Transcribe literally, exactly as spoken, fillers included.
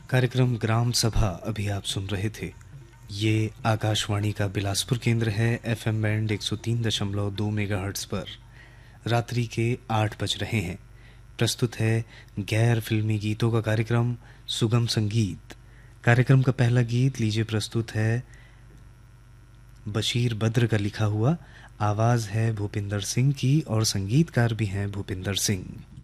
कार्यक्रम ग्राम सभा अभी आप सुन रहे थे। ये आकाशवाणी का बिलासपुर केंद्र है। एफएम बैंड एक सौ तीन दशमलव दो मेगाहर्ट्ज़ पर रात्रि के आठ बज रहे हैं। प्रस्तुत है गैर फिल्मी गीतों का कार्यक्रम सुगम संगीत। कार्यक्रम का पहला गीत लीजिए प्रस्तुत है बशीर बद्र का लिखा हुआ। आवाज़ है भूपिंदर सिंह की और संगीतकार भी हैं भूपिंदर सिंह।